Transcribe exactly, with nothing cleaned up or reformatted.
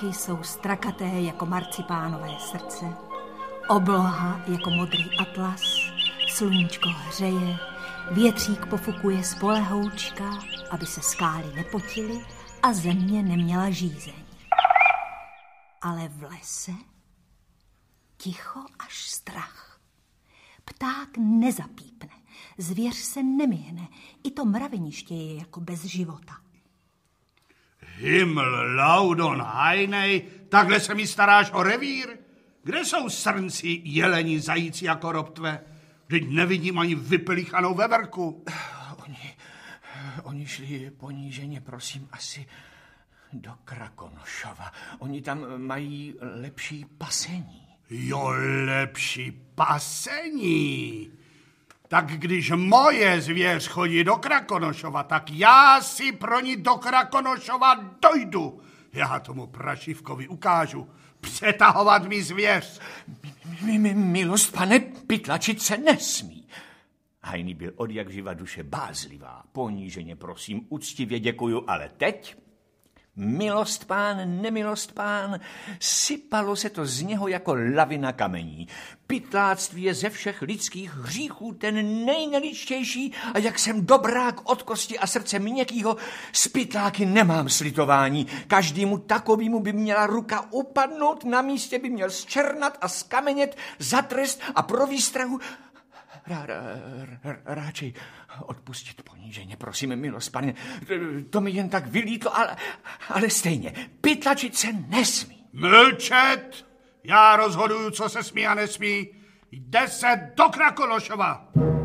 Oči jsou strakaté jako marcipánové srdce, obloha jako modrý atlas, sluníčko hřeje, větřík pofukuje z pole houčka, aby se skály nepotily a země neměla žízeň. Ale v lese ticho až strach. Pták nezapípne, zvěř se nemihne, i to mraveniště je jako bez života. Himmel, laudon, hajnej, takhle se mi staráš o revír? Kde jsou srnci, jeleni, zajíci a koroptve? Vždyť nevidím ani vypelichanou veverku. Oni, oni šli poníženě, prosím, asi do Krakonošova. Oni tam mají lepší pasení. Jo, lepší pasení. Tak když moje zvěř chodí do Krakonošova, tak já si pro ní do Krakonošova dojdu. Já tomu prašivkovi ukážu. Přetahovat mi zvěř. Mi, mi, milost, pane, pytlačit se nesmí. Hajný byl odjak živa duše bázlivá. Poníženě, prosím, úctivě děkuju, ale teď... Milost pán, nemilost pán, sypalo se to z něho jako lavina kamení. Pytláctví je ze všech lidských hříchů ten nejneličtější a jak jsem dobrák od kosti a srdce měkkýho, z pytláky nemám slitování. Každému takovýmu by měla ruka upadnout, na místě by měl zčernat a skamenět za trest a pro výstrahu. Rá, rá, rá, radši odpustit poníženě, prosím, milost, pane, to mi jen tak vylítlo, ale, ale stejně, pytlačit se nesmí. Mlčet! Já rozhoduju, co se smí a nesmí. Jde se do Krakonošova.